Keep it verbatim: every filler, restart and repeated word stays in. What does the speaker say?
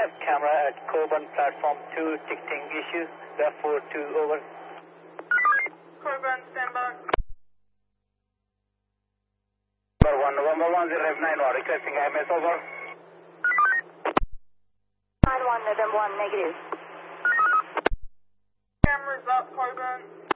Live camera at Coburn platform two, ticketing issue. Therefore, two over. Coburn, stand by. Number one, November one zero nine one, requesting I M S over. nine one, November one, negative. Cameras up, Coburn.